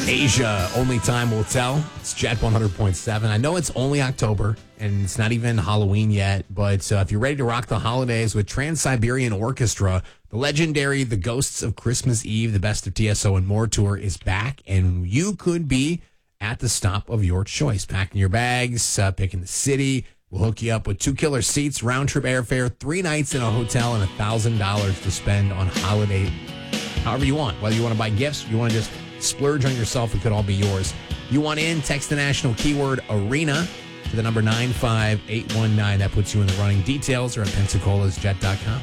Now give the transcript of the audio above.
Asia, only time will tell. It's Jet 100.7. I know it's only October, and it's not even Halloween yet, but if you're ready to rock the holidays with Trans-Siberian Orchestra, the legendary The Ghosts of Christmas Eve, the Best of TSO and More tour is back, and you could be at the stop of your choice. Packing your bags, picking the city. We'll hook you up with 2 killer seats, round-trip airfare, 3 nights in a hotel, and $1,000 to spend on holiday however you want. Whether you want to buy gifts, you want to just splurge on yourself, it could all be yours. You want in, text the national keyword ARENA to the number 95819. That puts you in the running. Details are at PensacolaSjet.com.